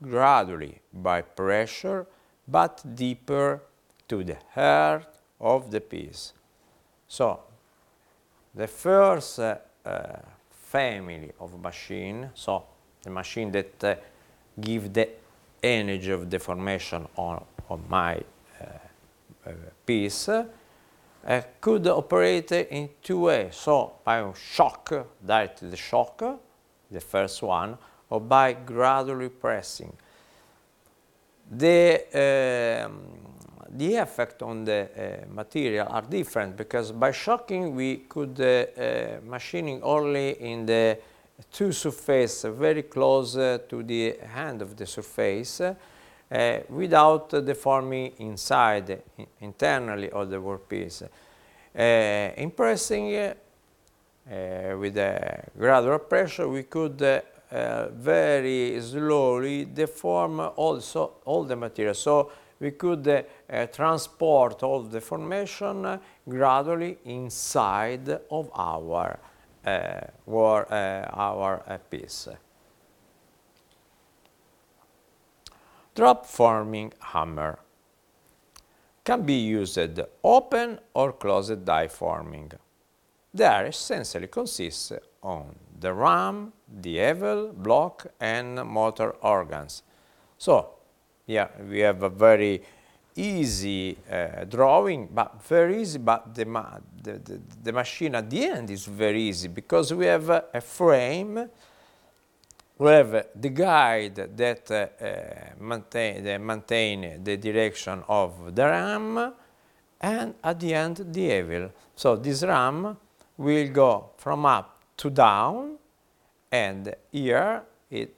gradually by pressure, but deeper to the heart of the piece. So, the first family of machine, so the machine that give the energy of deformation on my piece, could operate in two ways. So by shock, directly the shock, the first one, or by gradually pressing. The effect on the material are different, because by shocking we could machining only in the two surface very close to the end of the surface, without deforming inside, internally of the workpiece. In pressing with a gradual pressure, we could very slowly deform also all the material. So we could transport all the formation gradually inside of our piece. Drop forming hammer can be used open or closed die forming. They are essentially consist on the ram, the bevel, block, and motor organs. So, yeah, we have a very easy drawing, but very easy, but the machine at the end is very easy, because we have a frame. We have the guide that maintain the direction of the ram, and at the end the bevel. So this ram will go from up to down, and here it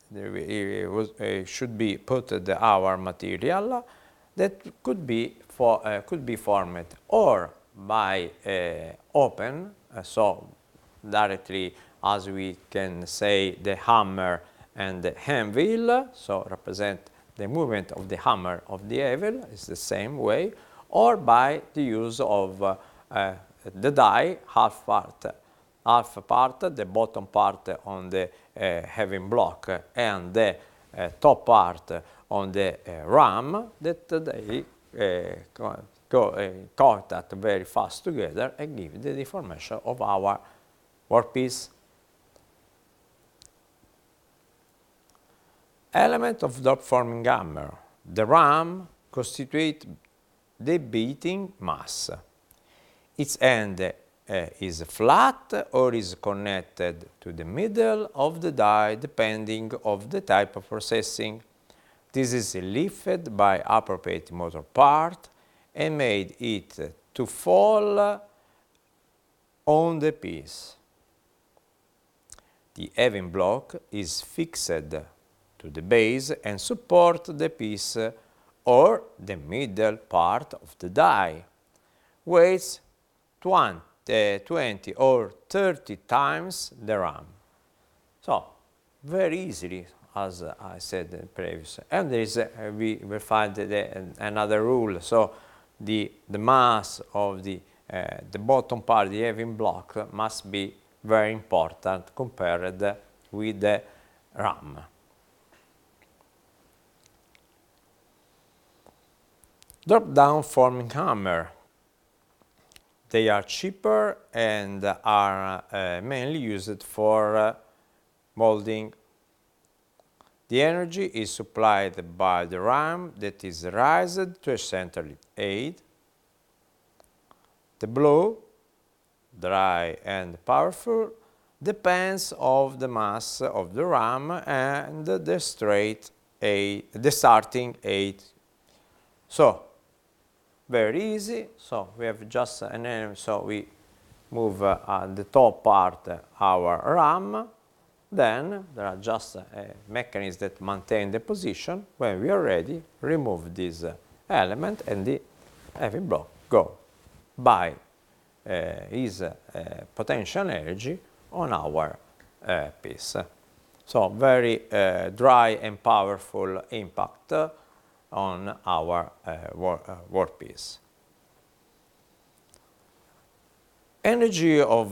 should be put our material that could be formed or by open, so directly, as we can say, the hammer and the anvil, so represent the movement of the hammer of the bevel, is the same way, or by the use of the die, half part, the bottom part on the having block, and the top part on the ram, that they contact very fast together and give the deformation of our workpiece. Element of drop forming hammer. The ram constitutes the beating mass. Its end is flat or is connected to the middle of the die, depending on the type of processing. This is lifted by appropriate motor part and made it to fall on the piece. The having block is fixed to the base and support the piece or the middle part of the die. Weighs 20 or 30 times the ram. So, very easily, as I said previously. And there is, we will find another rule. So, the mass of the bottom part, the having block, must be very important compared with the ram. Drop-down forming hammer. They are cheaper and are mainly used for molding. The energy is supplied by the ram that is raised to a central height. The blow, dry and powerful, depends on the mass of the ram and the starting height. So, very easy. So we have just an element. So we move the top part our ram. Then there are just mechanisms that maintain the position. When we are ready, remove this element and the having block go by his potential energy on our piece. So very dry and powerful impact on our workpiece. Energy of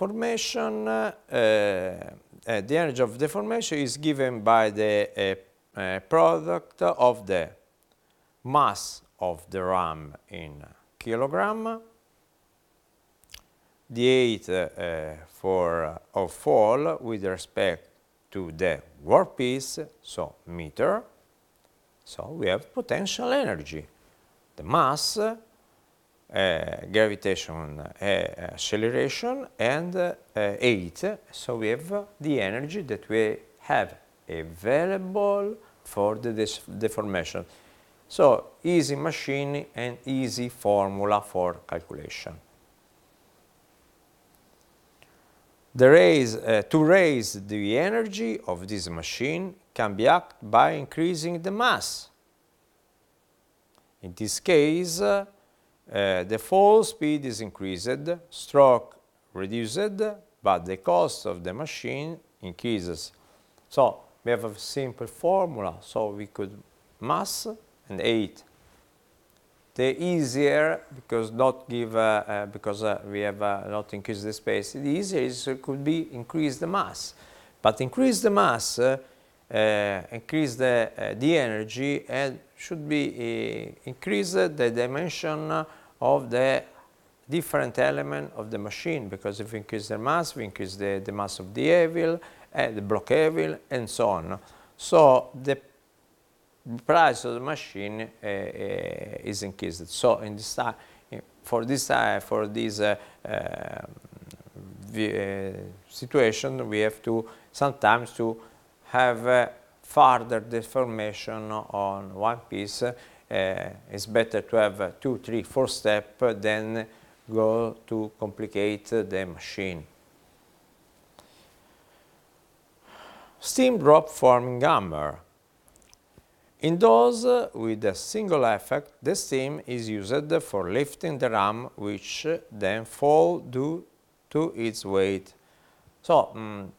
deformation. The energy of deformation is given by the product of the mass of the RAM in kilogram, the height of fall with respect to the workpiece, so meter. So we have potential energy, the mass, gravitation, acceleration, and height. So we have the energy that we have available for the deformation. So easy machine and easy formula for calculation. To raise the energy of this machine can be acted by increasing the mass. In this case, the fall speed is increased, stroke reduced, but the cost of the machine increases. So we have a simple formula, so we could mass and height. The easier, because not give because we have not increased the space. The easier is could be increase the mass, but increase the mass, increase the energy, and should be increase the dimension of the different element of the machine. Because if we increase the mass, we increase the mass of the wheel, the block wheel, and so on. So the price of the machine is increased. So in this for this situation, we have to sometimes to have further deformation on one piece. It's better to have 2, 3, 4 steps than go to complicate the machine. Steam drop forming hammer. In those with a single effect, the steam is used for lifting the ram, which then fall due to its weight. So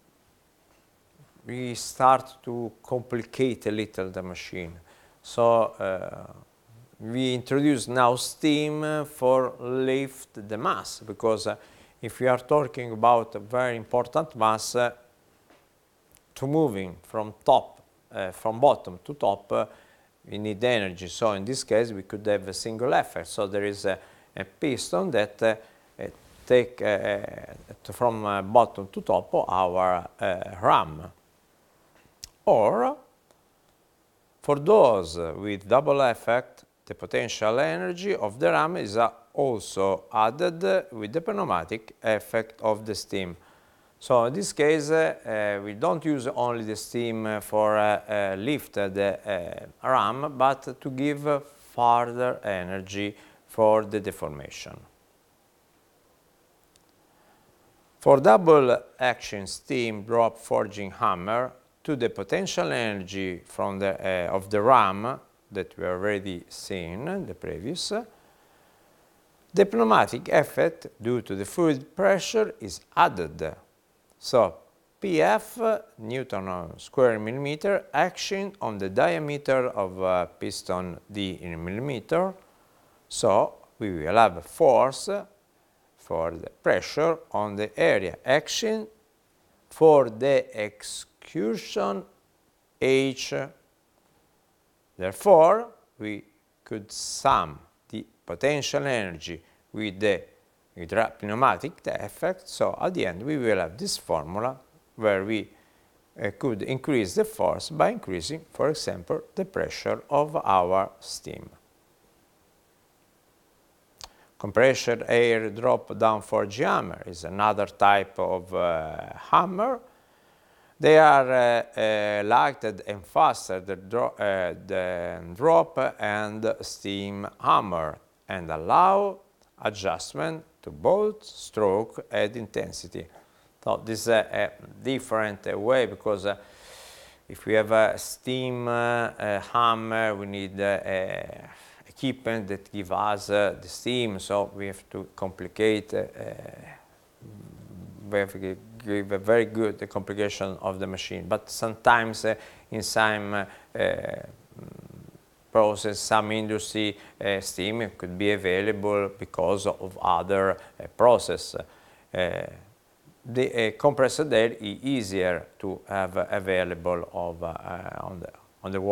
we start to complicate a little the machine. So we introduce now steam for lift the mass, because if we are talking about a very important mass, to moving from bottom to top, we need energy. So in this case, we could have a single effect. So there is a piston that take from bottom to top our ram. Or for those with double effect, the potential energy of the ram is also added with the pneumatic effect of the steam. So in this case, we don't use only the steam for lift the ram, but to give further energy for the deformation. For double action steam drop forging hammer, to the potential energy from of the ram that we already seen in the previous, the pneumatic effect due to the fluid pressure is added. So PF, Newton on square millimeter, action on the diameter of piston D in millimeter. So we will have a force for the pressure on the area, action for the execution H. Therefore, we could sum the potential energy with the pneumatic effect. So at the end, we will have this formula where we could increase the force by increasing, for example, the pressure of our steam. Compression air drop down forge hammer is another type of hammer. They are lighter and faster than drop and steam hammer, and allow adjustment to both stroke and intensity. So this is a different way, because if we have a steam hammer, we need equipment that give us the steam, so we have to complicate, we have to give a very good complication of the machine. But sometimes in some process, some industry, steam could be available because of other process. The compressed air is easier to have available on on the